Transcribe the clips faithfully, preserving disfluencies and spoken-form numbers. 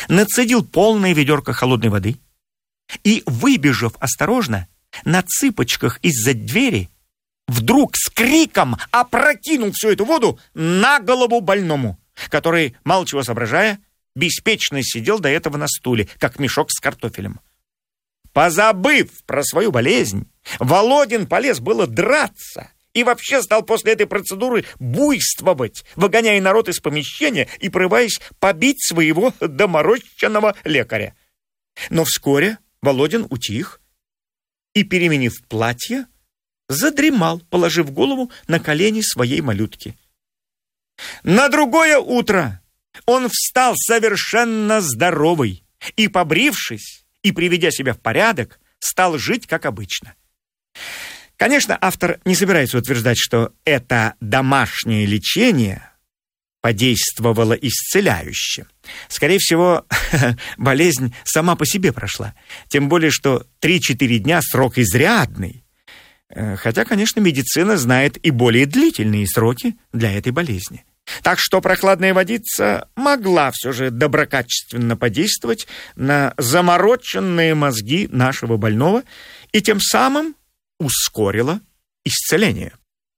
нацедил полное ведерко холодной воды и, выбежав осторожно, на цыпочках из-за двери, вдруг с криком опрокинул всю эту воду на голову больному, который, мало чего соображая, беспечно сидел до этого на стуле, как мешок с картофелем. Позабыв про свою болезнь, Володин полез было драться и вообще стал после этой процедуры буйствовать, выгоняя народ из помещения и порываясь побить своего доморощенного лекаря. Но вскоре Володин утих и, переменив платье, задремал, положив голову на колени своей малютки. На другое утро он встал совершенно здоровый и, побрившись и приведя себя в порядок, стал жить как обычно. Конечно, автор не собирается утверждать, что это домашнее лечение подействовало исцеляюще. Скорее всего, болезнь сама по себе прошла. Тем более, что три-четыре дня срок изрядный. Хотя, конечно, медицина знает и более длительные сроки для этой болезни. Так что прохладная водица могла все же доброкачественно подействовать на замороченные мозги нашего больного и тем самым ускорила исцеление.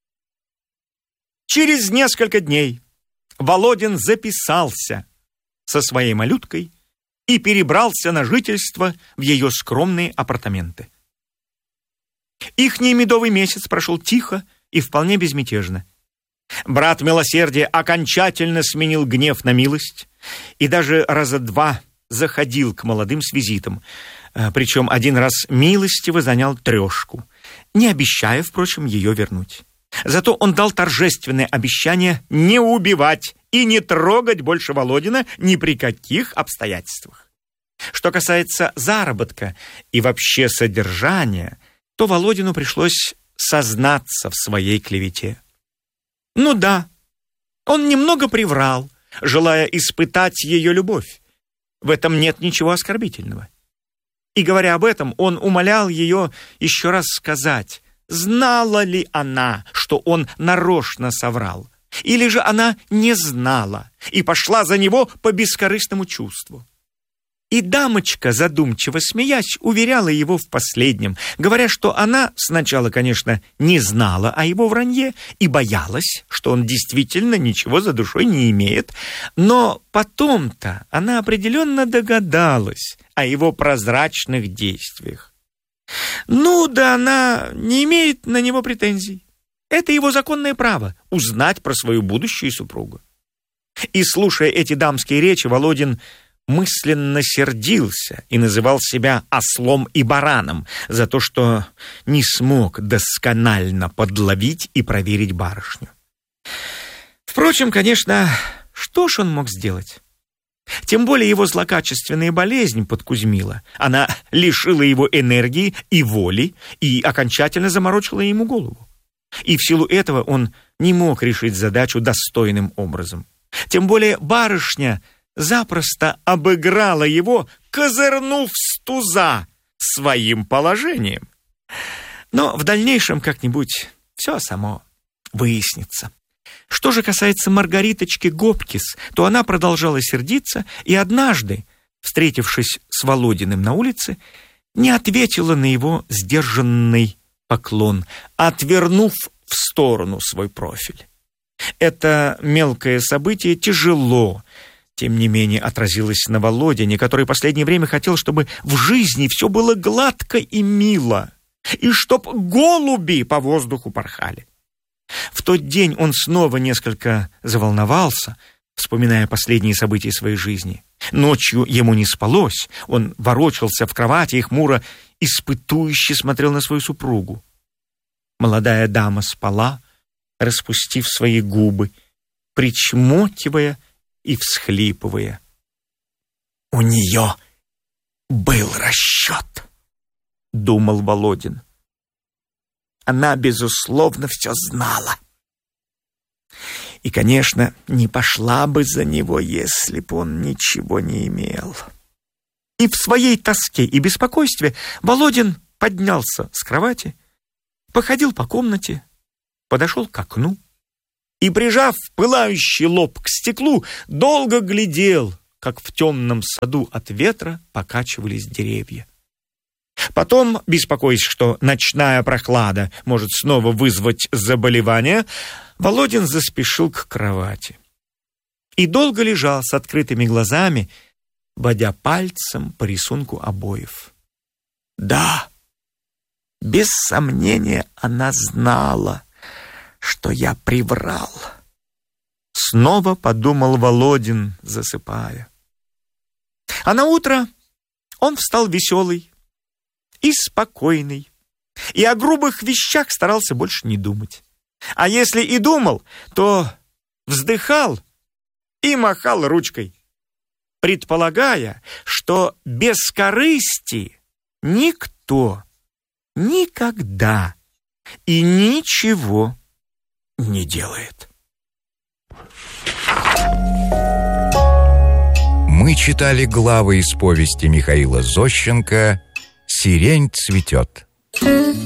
Через несколько дней Володин записался со своей малюткой и перебрался на жительство в ее скромные апартаменты. Ихний медовый месяц прошел тихо и вполне безмятежно. Брат милосердия окончательно сменил гнев на милость и даже раза два заходил к молодым с визитом. Причем один раз милостиво занял трешку, не обещая, впрочем, ее вернуть. Зато он дал торжественное обещание не убивать и не трогать больше Володина ни при каких обстоятельствах. Что касается заработка и вообще содержания, то Володину пришлось сознаться в своей клевете. Ну да, он немного приврал, желая испытать ее любовь. В этом нет ничего оскорбительного. И говоря об этом, он умолял ее еще раз сказать, знала ли она, что он нарочно соврал, или же она не знала и пошла за него по бескорыстному чувству. И дамочка, задумчиво смеясь, уверяла его в последнем, говоря, что она сначала, конечно, не знала о его вранье и боялась, что он действительно ничего за душой не имеет, но потом-то она определенно догадалась о его прозрачных действиях. Ну да она не имеет на него претензий. Это его законное право — узнать про свою будущую супругу. И, слушая эти дамские речи, Володин мысленно сердился и называл себя ослом и бараном за то, что не смог досконально подловить и проверить барышню. Впрочем, конечно, что ж он мог сделать? Тем более его злокачественная болезнь подкузмила. Она лишила его энергии и воли и окончательно заморочила ему голову. И в силу этого он не мог решить задачу достойным образом. Тем более барышня запросто обыграла его, козырнув с туза своим положением. Но в дальнейшем как-нибудь все само выяснится. Что же касается Маргариточки Гопкис, то она продолжала сердиться и однажды, встретившись с Володиным на улице, не ответила на его сдержанный поклон, отвернув в сторону свой профиль. Это мелкое событие тяжело, тем не менее, отразилось на Володине, который в последнее время хотел, чтобы в жизни все было гладко и мило, и чтоб голуби по воздуху порхали. В тот день он снова несколько заволновался, вспоминая последние события своей жизни. Ночью ему не спалось, он ворочался в кровати и хмуро, испытующе смотрел на свою супругу. Молодая дама спала, распустив свои губы, причмокивая и всхлипывая. «У нее был расчет», — думал Володин. Она, безусловно, все знала. И, конечно, не пошла бы за него, если бы он ничего не имел. И в своей тоске и беспокойстве Володин поднялся с кровати, походил по комнате, подошел к окну и, прижав пылающий лоб к стеклу, долго глядел как в темном саду от ветра покачивались деревья. Потом, беспокоясь, что ночная прохлада может снова вызвать заболевание, Володин заспешил к кровати. И долго лежал с открытыми глазами, водя пальцем по рисунку обоев. Да, без сомнения она знала, что я приврал. Снова подумал Володин, засыпая. А на утро он встал веселый и спокойный, и о грубых вещах старался больше не думать. А если и думал, то вздыхал и махал ручкой, предполагая, что без корысти никто никогда и ничего не делает. Мы читали главы из повести Михаила Зощенко «Сирень цветет».